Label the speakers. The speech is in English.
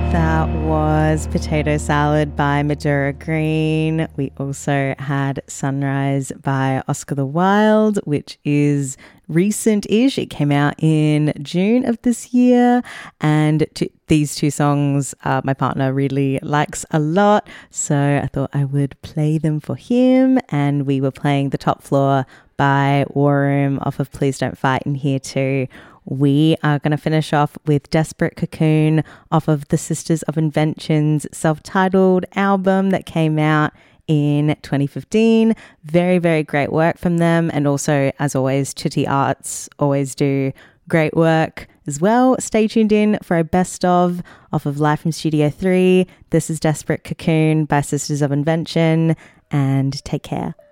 Speaker 1: That was Potato Salad by Madura Green. We also had Sunrise by Oscar the Wild, which is recent-ish. It came out in June of this year, and these two songs my partner really likes a lot, so I thought I would play them for him. And we were playing The Top Floor by War Room off of Please Don't Fight in here too. We are going to finish off with Desperate Cocoon off of the Sisters of Invention's self-titled album that came out in 2015. Very, very great work from them. And also, as always, Chitty Arts always do great work as well. Stay tuned in for a best of off of Live from Studio 3. This is Desperate Cocoon by Sisters of Invention, and take care.